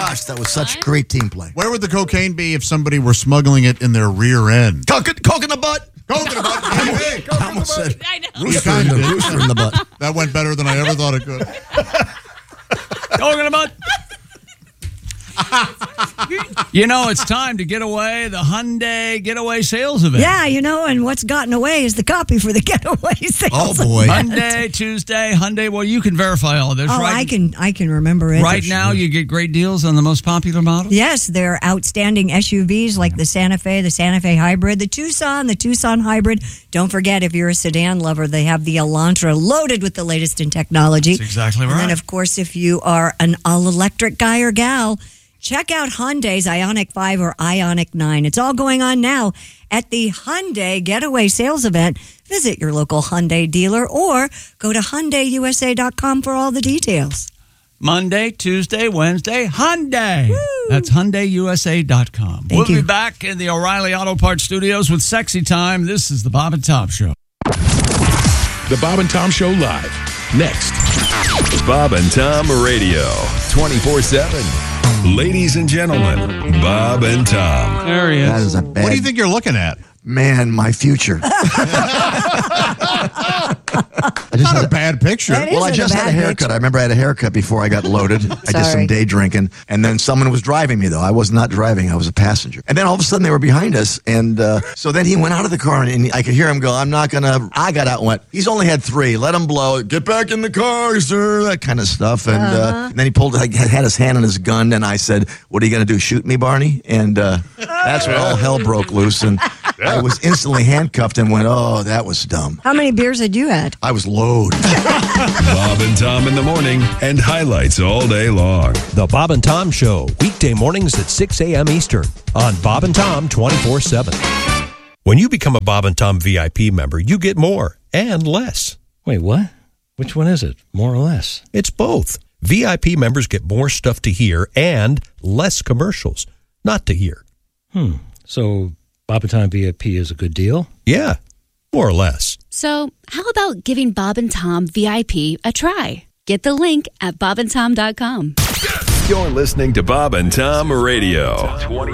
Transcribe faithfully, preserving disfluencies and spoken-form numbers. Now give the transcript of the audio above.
gosh, that was such great team play. Where would the cocaine be if somebody were smuggling it in their rear end? Coconut, coconut butt. Coconut butt. Hey, I almost said I know. rooster in, the, rooster in the butt. That went better than I ever thought it could. Talking about. You know, it's time to get away. The Hyundai Getaway Sales Event. Yeah, you know, and what's gotten away is the copy for the Getaway Sales. Oh, boy. Monday, Tuesday, Hyundai. Well, you can verify all of this, Oh, right? I can, I can remember it. Right now, you get great deals on the most popular models. Yes, they're outstanding S U Vs like the Santa Fe, the Santa Fe Hybrid, the Tucson, the Tucson Hybrid. Don't forget, if you're a sedan lover, they have the Elantra loaded with the latest in technology. That's exactly right. And then, of course, if you are an all-electric guy or gal, check out Hyundai's Ioniq five or Ioniq nine. It's all going on now at the Hyundai Getaway Sales Event. Visit your local Hyundai dealer or go to Hyundai U S A dot com for all the details. Monday, Tuesday, Wednesday, Hyundai. Woo. That's Hyundai U S A dot com. Thank we'll you. be back in the O'Reilly Auto Parts Studios with Sexy Time. This is the Bob and Tom Show. The Bob and Tom Show live. Next. Bob and Tom Radio. twenty-four seven. Ladies and gentlemen, Bob and Tom. There he is. That is a bad... What do you think you're looking at? Man, my future. I just Not had a bad picture. That Well, I isn't just a had a bad haircut. picture. I remember I had a haircut before I got loaded. I did some Sorry. day drinking, and then someone was driving me, though. I was not driving. I was a passenger. And then all of a sudden, they were behind us, and uh, so then he went out of the car, and I could hear him go, I'm not going to... I got out and went, he's only had three. Let him blow. Get back in the car, sir. That kind of stuff. And, Uh-huh. uh, and then he pulled, like, had his hand on his gun, and I said, what are you going to do, shoot me, Barney? And uh, that's when all hell broke loose, and I was instantly handcuffed and went, oh, that was dumb. How many beers had you had? I was loaded. Bob and Tom in the morning and highlights all day long. The Bob and Tom Show, weekday mornings at six a.m. Eastern on Bob and Tom twenty-four seven. When you become a Bob and Tom V I P member, you get more and less. Wait, what? Which one is it? More or less? It's both. V I P members get more stuff to hear and less commercials not to hear. Hmm. So Bob and Tom V I P is a good deal? Yeah, more or less. So, how about giving Bob and Tom V I P a try? Get the link at bob and tom dot com. You're listening to Bob and Tom Radio.